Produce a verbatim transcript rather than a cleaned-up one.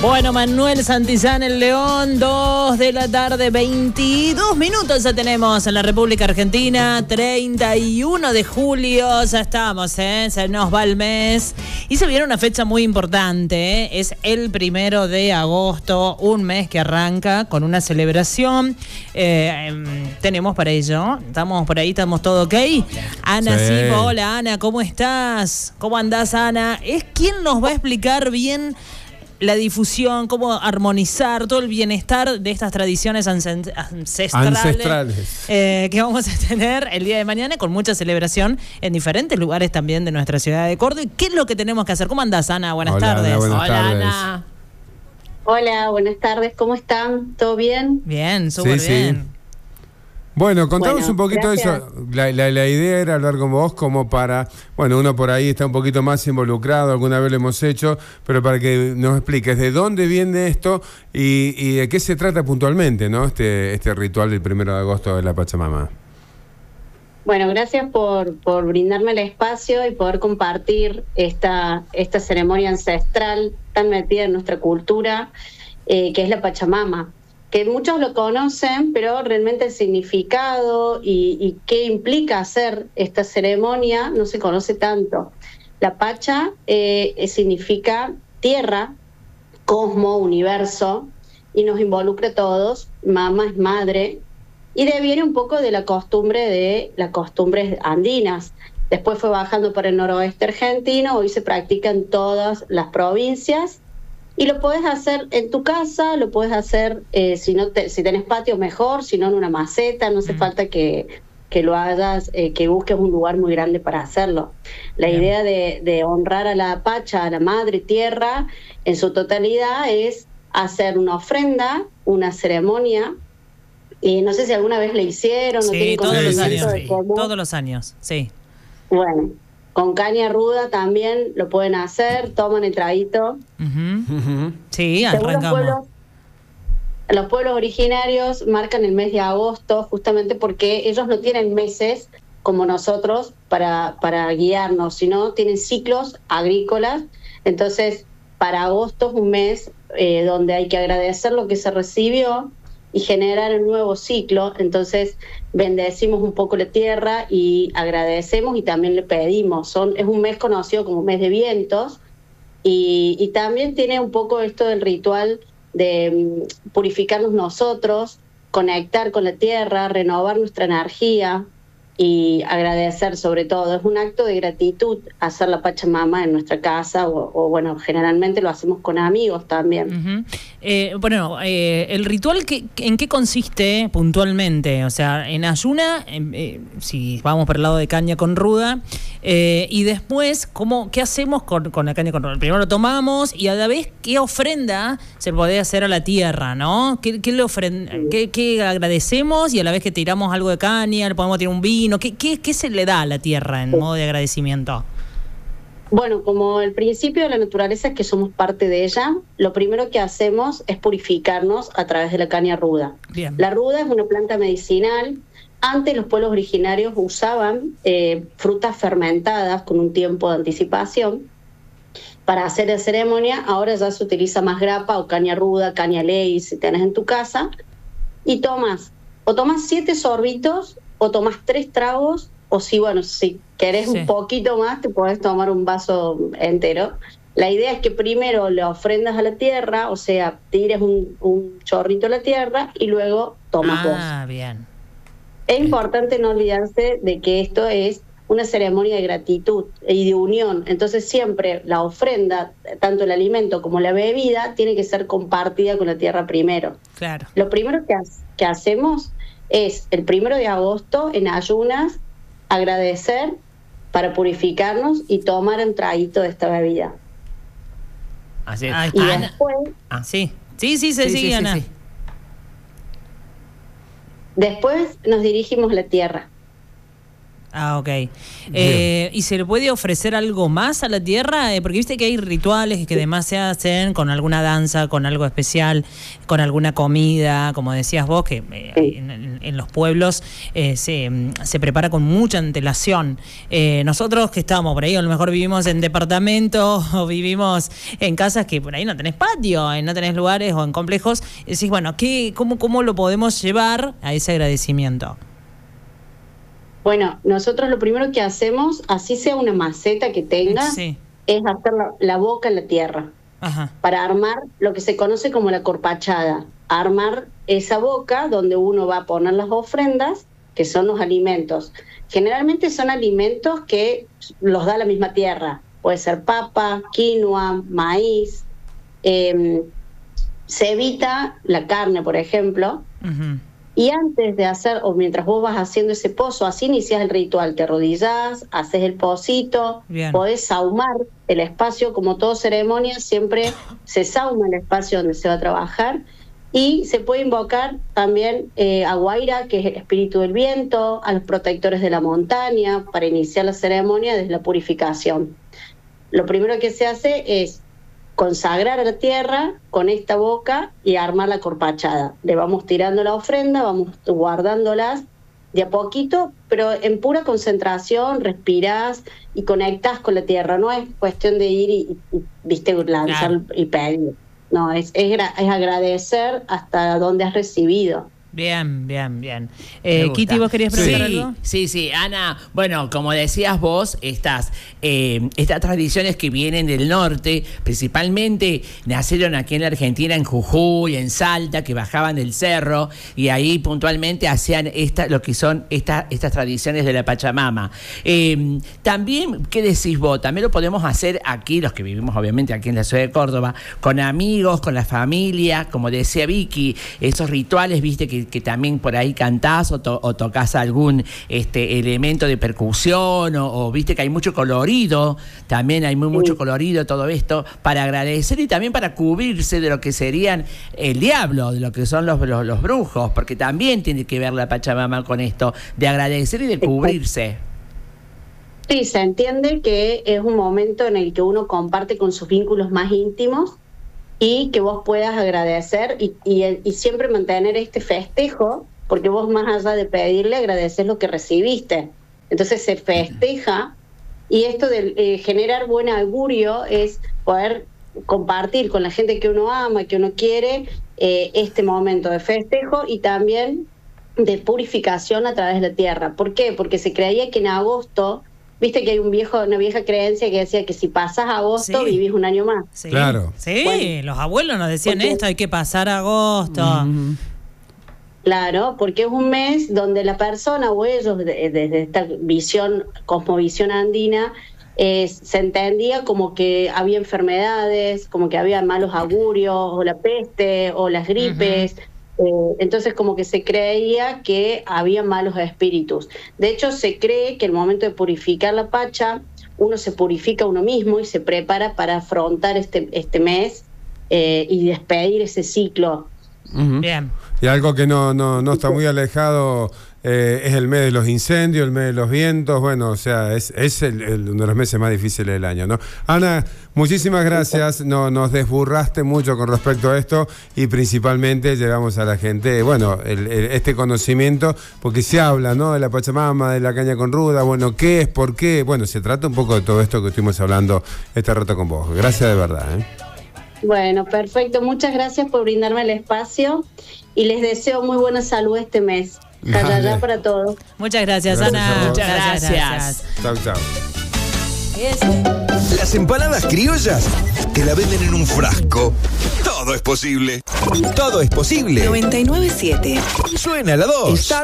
Bueno, Manuel Santillán, el León, dos de la tarde, veintidós minutos ya tenemos en la República Argentina, treinta y uno de julio, ya estamos, ¿eh? Se nos va el mes y se viene una fecha muy importante, ¿eh? Es el primero de agosto, un mes que arranca con una celebración. Eh, tenemos para ello, estamos por ahí, estamos todo ok. Ana Sí. Silva, hola Ana, ¿cómo estás? ¿Cómo andás, Ana? Es quien nos va a explicar bien la difusión, cómo armonizar todo el bienestar de estas tradiciones ancestrales, Ancestrales. Eh, que vamos a tener el día de mañana con mucha celebración en diferentes lugares también de nuestra ciudad de Córdoba. ¿Qué es lo que tenemos que hacer? ¿Cómo andás, Ana? Buenas Hola, tardes. Ana, buenas Hola, tardes. Ana. Hola, buenas tardes, ¿cómo están? ¿Todo bien? Bien, súper Sí, sí. bien. Bueno, contanos Bueno, un poquito de gracias. eso. La, la, la idea era hablar con vos como para, bueno, uno por ahí está un poquito más involucrado, alguna vez lo hemos hecho, pero para que nos expliques de dónde viene esto y, y de qué se trata puntualmente, ¿no? Este, este ritual del primero de agosto de la Pachamama. Bueno, gracias por, por brindarme el espacio y poder compartir esta, esta ceremonia ancestral tan metida en nuestra cultura, eh, que es la Pachamama. Que muchos lo conocen, pero realmente el significado y, y qué implica hacer esta ceremonia no se conoce tanto. La Pacha eh, significa tierra, cosmo, universo, y nos involucra a todos. Mama es madre, y deviene un poco de la costumbre de las costumbres andinas. Después fue bajando para el noroeste argentino, hoy se practica en todas las provincias. Y lo puedes hacer en tu casa, lo puedes hacer eh, si no te, si tenés patio mejor, si no en una maceta, no hace mm. falta que, que lo hagas, eh, que busques un lugar muy grande para hacerlo. La Bien. idea de, de honrar a la Pacha, a la Madre Tierra, en su totalidad es hacer una ofrenda, una ceremonia, y no sé si alguna vez le hicieron, sí, no tienen todos los conocimiento años, de sí, cómo. todos los años, sí. Bueno, con caña ruda también lo pueden hacer, toman el traguito. Uh-huh. Uh-huh. Sí, Según arrancamos. Los pueblos, los pueblos originarios marcan el mes de agosto justamente porque ellos no tienen meses como nosotros para, para guiarnos, sino tienen ciclos agrícolas. Entonces, para agosto es un mes eh, donde hay que agradecer lo que se recibió y generar un nuevo ciclo. Entonces bendecimos un poco la tierra y agradecemos y también le pedimos. Son, es un mes conocido como mes de vientos y, y también tiene un poco esto del ritual de um, purificarnos nosotros, conectar con la tierra, renovar nuestra energía y agradecer sobre todo. Es un acto de gratitud hacer la Pachamama en nuestra casa o, o bueno, generalmente lo hacemos con amigos también. Uh-huh. eh, bueno, eh, el ritual, que, ¿en qué consiste puntualmente? O sea, en ayuna, eh, si vamos por el lado de caña con ruda, eh, y después, ¿cómo, ¿qué hacemos con, con la caña con ruda? Primero lo tomamos y a la vez, ¿qué ofrenda se puede hacer a la tierra, no? ¿Qué, qué le ofrenda, sí. qué, qué agradecemos y a la vez que tiramos algo de caña, le podemos tirar un vino? ¿Qué, qué, ¿Qué se le da a la tierra en modo de agradecimiento? Bueno, como el principio de la naturaleza es que somos parte de ella, lo primero que hacemos es purificarnos a través de la caña ruda. Bien. La ruda es una planta medicinal. Antes los pueblos originarios usaban eh, frutas fermentadas con un tiempo de anticipación para hacer la ceremonia. Ahora ya se utiliza más grapa o caña ruda, caña ley, si tenés en tu casa, y tomas, o tomas siete sorbitos, o tomas tres tragos, o si, bueno, si querés sí. un poquito más, te podés tomar un vaso entero. La idea es que primero le ofrendas a la tierra, o sea, tires un, un chorrito a la tierra y luego tomas ah, vos. Ah, bien. Es bien. Importante no olvidarse de que esto es una ceremonia de gratitud y de unión. Entonces siempre la ofrenda, tanto el alimento como la bebida, tiene que ser compartida con la tierra primero. Claro. Lo primero que, ha- que hacemos es el primero de agosto en ayunas agradecer para purificarnos y tomar un traguito de esta bebida. Así es. Y Ana. después, Ah, sí. Sí, sí, sí, sí, sí, Ana. Sí, sí. después nos dirigimos a la tierra. Ah, ok. Eh, ¿Y se le puede ofrecer algo más a la tierra? Eh, porque viste que hay rituales que además se hacen con alguna danza, con algo especial, con alguna comida, como decías vos, que eh, en, en, en los pueblos eh, se, se prepara con mucha antelación. Eh, nosotros que estamos por ahí, a lo mejor vivimos en departamentos o vivimos en casas que por ahí no tenés patio, no tenés lugares o en complejos, decís, bueno, ¿qué, cómo, ¿cómo lo podemos llevar a ese agradecimiento? Bueno, nosotros lo primero que hacemos, así sea una maceta que tenga, sí. es hacer la, la boca en la tierra. Ajá. Para armar lo que se conoce como la corpachada. Armar esa boca donde uno va a poner las ofrendas, que son los alimentos. Generalmente son alimentos que los da la misma tierra. Puede ser papa, quinoa, maíz. Eh, se evita la carne, por ejemplo. Uh-huh. Y antes de hacer, o mientras vos vas haciendo ese pozo, así inicias el ritual. Te arrodillás, haces el pocito, Bien. podés saumar el espacio. Como toda ceremonia, siempre se sauma el espacio donde se va a trabajar. Y se puede invocar también eh, a Guaira, que es el espíritu del viento, a los protectores de la montaña, para iniciar la ceremonia desde la purificación. Lo primero que se hace es consagrar a la tierra con esta boca y armar la corpachada. Le vamos tirando la ofrenda, vamos guardándolas de a poquito, pero en pura concentración, respirás y conectás con la tierra. No es cuestión de ir y, y viste, lanzar claro. y pedir. No, es, es, es agradecer hasta donde has recibido. Bien, bien, bien. Eh, Kitty, ¿vos querías preguntar sí, algo? Sí, sí, Ana. Bueno, como decías vos, estas, eh, estas tradiciones que vienen del norte, principalmente nacieron aquí en la Argentina, en Jujuy, en Salta, que bajaban del cerro y ahí puntualmente hacían esta, lo que son esta, estas tradiciones de la Pachamama. Eh, también, ¿qué decís vos? También lo podemos hacer aquí, los que vivimos obviamente aquí en la ciudad de Córdoba, con amigos, con la familia, como decía Vicky, esos rituales, viste, que que también por ahí cantás o, to, o tocas algún este, elemento de percusión o, o viste que hay mucho colorido, también hay muy, mucho colorido todo esto, para agradecer y también para cubrirse de lo que serían el diablo, de lo que son los, los, los brujos, porque también tiene que ver la Pachamama con esto, de agradecer y de cubrirse. Sí, se entiende que es un momento en el que uno comparte con sus vínculos más íntimos y que vos puedas agradecer y, y, y siempre mantener este festejo, porque vos más allá de pedirle, agradeces lo que recibiste. Entonces se festeja y esto de eh, generar buen augurio es poder compartir con la gente que uno ama, que uno quiere, eh, este momento de festejo y también de purificación a través de la tierra. ¿Por qué? Porque se creía que en agosto... Viste que hay un viejo, una vieja creencia que decía que si pasas agosto sí. vivís un año más. Sí, claro. Sí, bueno, los abuelos nos decían porque, esto, hay que pasar agosto. Uh-huh. Claro, porque es un mes donde la persona o ellos, desde de, de esta visión, cosmovisión andina, eh, se entendía como que había enfermedades, como que había malos augurios, o la peste, o las gripes. Uh-huh. Eh, entonces como que se creía que había malos espíritus. De hecho se cree que el momento de purificar la pacha, uno se purifica uno mismo y se prepara para afrontar este, este mes eh, y despedir ese ciclo. Uh-huh. Bien. Y algo que no, no, no está muy alejado eh, es el mes de los incendios, el mes de los vientos. Bueno, o sea, es, es el, el, uno de los meses más difíciles del año, ¿no? Ana, muchísimas gracias. No, nos desburraste mucho con respecto a esto y principalmente llevamos a la gente, bueno, el, el, este conocimiento, porque se habla, ¿no? De la Pachamama, de la caña con ruda. Bueno, ¿qué es? ¿Por qué? Bueno, se trata un poco de todo esto que estuvimos hablando este rato con vos. Gracias de verdad, ¿eh? Bueno, perfecto. Muchas gracias por brindarme el espacio y les deseo muy buena salud este mes. Vale. Para todos. Muchas gracias, gracias Ana. Muchas gracias. gracias. Chau, chau. Las empanadas criollas te la venden en un frasco. Todo es posible. Todo es posible. noventa y nueve punto siete. Suena la dos. Está